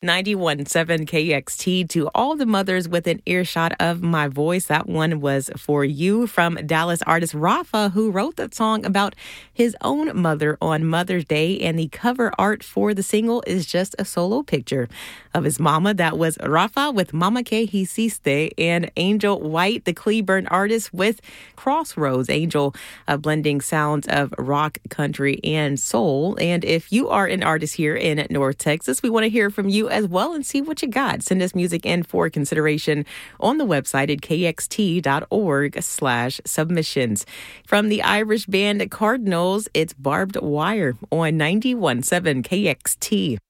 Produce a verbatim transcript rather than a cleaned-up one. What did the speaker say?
ninety-one point seven K X T. To all the mothers within earshot of my voice, that one was for you from Dallas artist Rafa, who wrote that song about his own mother on Mother's Day. And the cover art for the single is just a solo picture of his mama. That was Rafa with Mama Que Hiciste, and Angel White, the Cleburne artist, with Crossroads. Angel uh, blending sounds of rock, country, and soul. And if you are an artist here in North Texas, we want to hear from you as well and see what you got. Send us music in for consideration on the website at kxt.org slash submissions. From the Irish band Cardinals, it's Barbed Wire on ninety-one point seven K X T.